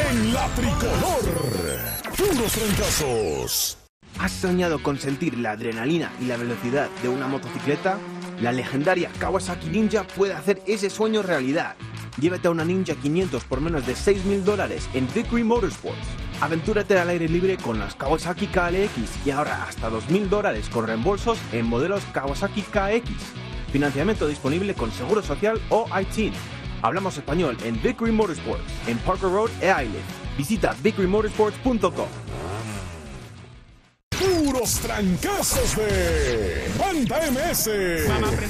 en la tricolor. Puros trancazos. ¿Has soñado con sentir la adrenalina y la velocidad de una motocicleta? La legendaria Kawasaki Ninja puede hacer ese sueño realidad. Llévate a una Ninja 500 por menos de $6,000 en Victory Motorsports. Aventúrate al aire libre con las Kawasaki KLX y ahorra hasta $2,000 con reembolsos en modelos Kawasaki KX. Financiamiento disponible con Seguro Social o ITIN. Hablamos español en Victory Motorsports, en Parker Road e Isle. Visita victorymotorsports.com. Puros trancazos de Banda MS.